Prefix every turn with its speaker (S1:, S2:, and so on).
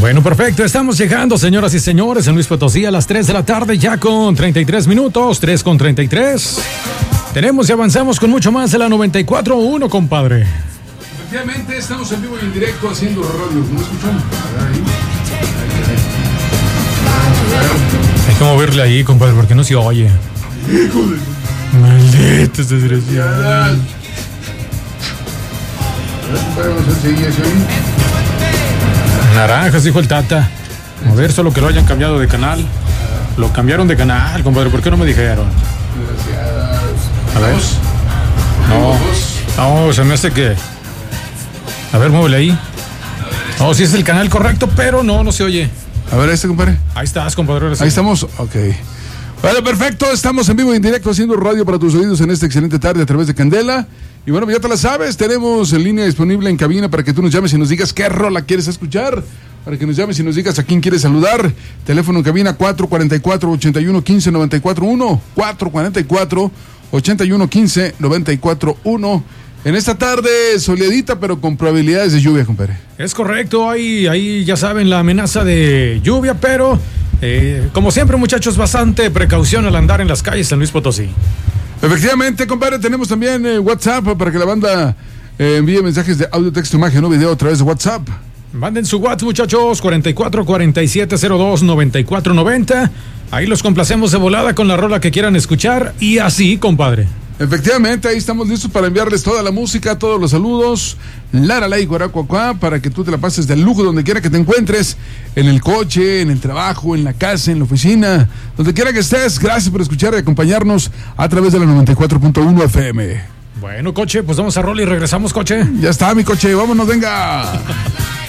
S1: Bueno, perfecto. Estamos llegando, señoras y señores, en Luis Potosí a las 3 de la tarde, ya con 33 minutos, 3:33. Tenemos y avanzamos con mucho más de la 94.1, compadre.
S2: Efectivamente, estamos en vivo y en directo haciendo radio. ¿No escuchan?
S1: Hay que moverle ahí, compadre, porque no se oye.
S2: Hijo de...
S1: Malditos desgraciados. Naranjas, dijo el Tata. A ver, solo que lo hayan cambiado de canal. Lo cambiaron de canal, compadre. ¿Por qué no me dijeron? A ver. No, se me hace que... A ver, muévele ahí. No, sí es el canal correcto, pero no se oye.
S2: A ver, compadre.
S1: Ahí estás, compadre.
S2: Ahí estamos, ok. Bueno, perfecto, estamos en vivo y en directo haciendo radio para tus oídos en esta excelente tarde a través de Candela. Y bueno, ya te la sabes, tenemos en línea disponible en cabina para que tú nos llames y nos digas qué rola quieres escuchar. Para que nos llames y nos digas a quién quieres saludar. Teléfono en cabina 444-8115-941. 444-8115-941. En esta tarde soleadita, pero con probabilidades de lluvia, compadre.
S1: Es correcto, ahí ya saben la amenaza de lluvia, pero como siempre, muchachos, bastante precaución al andar en las calles San Luis Potosí.
S2: Efectivamente, compadre, tenemos también WhatsApp para que la banda envíe mensajes de audio, texto, imagen o video a través de WhatsApp.
S1: Manden su WhatsApp, muchachos, 44-4702-9490. Ahí los complacemos de volada con la rola que quieran escuchar y así, compadre.
S2: Efectivamente, ahí estamos listos para enviarles toda la música, todos los saludos, Lara y Guaracuacuá, para que tú te la pases de lujo donde quiera que te encuentres, en el coche, en el trabajo, en la casa, en la oficina, donde quiera que estés. Gracias por escuchar y acompañarnos a través de la 94.1 FM.
S1: Bueno, coche, pues vamos a rola y regresamos, coche.
S2: Ya está, mi coche, vámonos, venga.